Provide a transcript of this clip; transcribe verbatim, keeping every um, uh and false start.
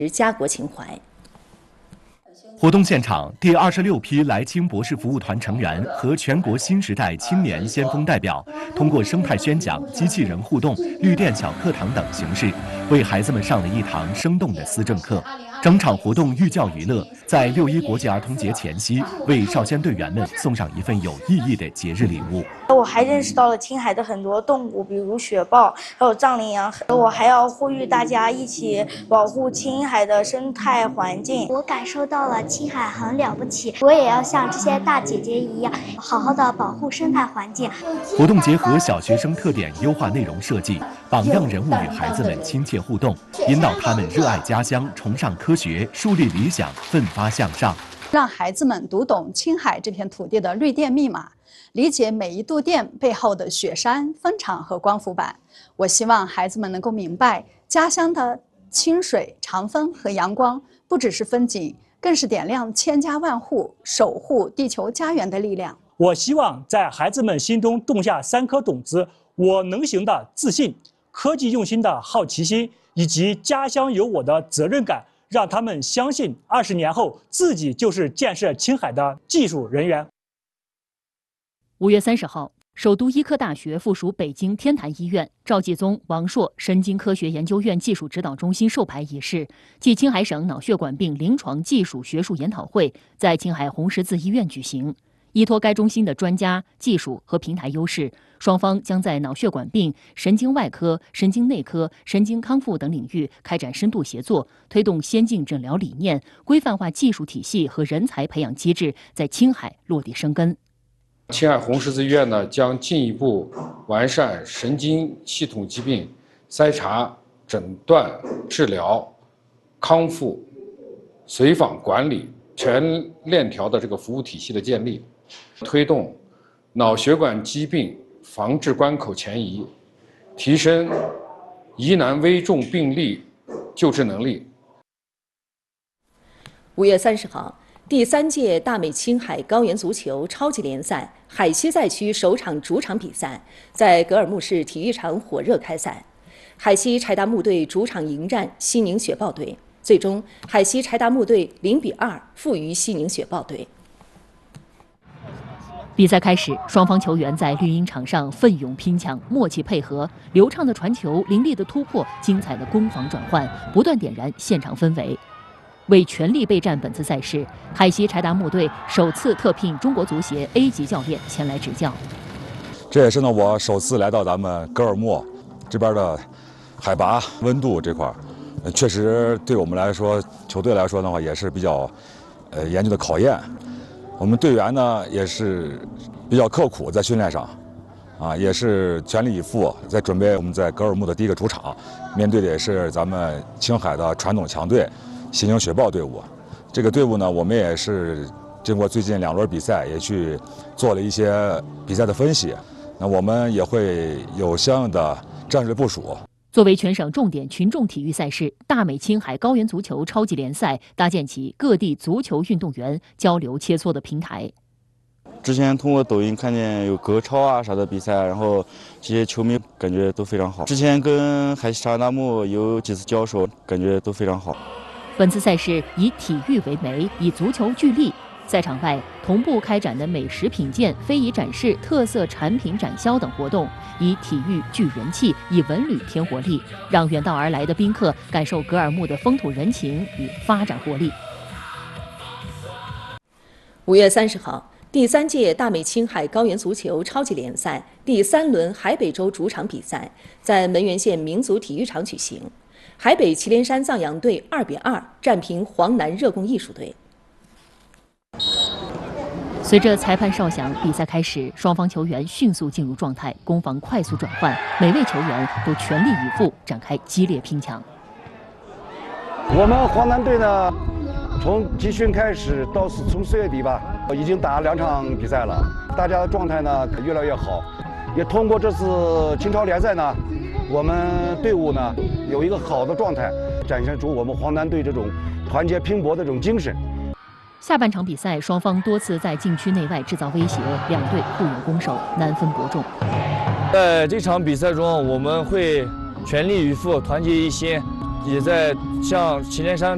家国情怀。 活动现场，第二十六批来青博士服务团成员和全国新时代青年先锋代表，通过生态宣讲、机器人互动、绿电小课堂等形式，为孩子们上了一堂生动的思政课。整场活动寓教于乐，在六一国际儿童节前夕，为少先队员们送上一份有意义的节日礼物。 我还认识到了青海的很多动物，比如雪豹，还有藏羚羊。我还要呼吁大家一起保护青海的生态环境。 我感受到了青海很了不起，我也要像这些大姐姐一样，好好的保护生态环境。 活动结合小学生特点优化内容设计，榜样人物与孩子们亲切互动，引导他们热爱家乡、崇尚科学、树立理想、奋发向上， 让孩子们读懂青海这片土地的绿电密码，理解每一度电背后的雪山、风场和光伏板。我希望孩子们能够明白，家乡的清水、长风和阳光不只是风景，更是点亮千家万户、守护地球家园的力量。 我希望在孩子们心中种下三颗种子：我能行的自信、科技用心的好奇心，以及家乡有我的责任感，让他们相信二十年后自己就是建设青海的技术人员。 五月三十号，首都医科大学附属北京天坛医院赵继宗、王硕神经科学研究院技术指导中心授牌仪式暨青海省脑血管病临床技术学术研讨会在青海红十字医院举行。依托该中心的专家、技术和平台优势，双方将在脑血管病、神经外科、神经内科、神经康复等领域开展深度协作，推动先进诊疗理念、规范化技术体系和人才培养机制在青海落地生根。 青海红十字医院呢，将进一步完善神经系统疾病筛查、诊断、治疗、康复、随访管理全链条的这个服务体系的建立，推动脑血管疾病防治关口前移，提升疑难危重病例救治能力。 五月三十号，第三届大美青海高原足球超级联赛海西赛区首场主场比赛在格尔木市体育场火热开赛。海西柴达木队主场迎战西宁雪豹队，最终海西柴达木队零比二负于西宁雪豹队。 比赛开始，双方球员在绿茵场上奋勇拼抢，默契配合，流畅的传球、凌厉的突破、精彩的攻防转换，不断点燃现场氛围。为全力备战本次赛事，海西柴达木队首次特聘中国足协 A 级教练前来指教。 这也是呢我首次来到咱们格尔木这边的海拔、温度这块，确实对我们来说，球队来说的话也是比较呃严峻的考验。我们队员呢也是比较刻苦，在训练上，啊，也是全力以赴，在准备我们在格尔木的第一个主场，面对的也是咱们青海的传统强队西宁雪豹队伍。这个队伍呢，我们也是经过最近两轮比赛，也去做了一些比赛的分析。那我们也会有相应的战术部署。 作为全省重点群众体育赛事，大美青海高原足球超级联赛搭建起各地足球运动员交流切磋的平台。 之前通过抖音看见有格超啊啥的比赛，然后这些球迷感觉都非常好。之前跟海西柴达木有几次交手，感觉都非常好。 本次赛事以体育为媒，以足球聚力。赛场外同步开展的美食品鉴、非遗展示、特色产品展销等活动，以体育聚人气，以文旅添活力，让远道而来的宾客感受格尔木的风土人情与发展活力。 五月三十号，第三届大美青海高原足球超级联赛第三轮海北州主场比赛在汶源县民族体育场举行，海北祁连山藏羊队二比二战平黄南热贡艺术队。 随着裁判哨响，比赛开始，双方球员迅速进入状态，攻防快速转换，每位球员都全力以赴，展开激烈拼抢。 我们黄南队呢，从集训开始到是从四月底吧，已经打了两场比赛了，大家的状态呢越来越好，也通过这次青超联赛呢，我们队伍呢有一个好的状态，展现出我们黄南队这种团结拼搏的这种精神。 下半场比赛，双方多次在禁区内外制造威胁，两队互有攻守，难分伯仲。 在这场比赛中，我们会全力以赴，团结一心，也在向祁连山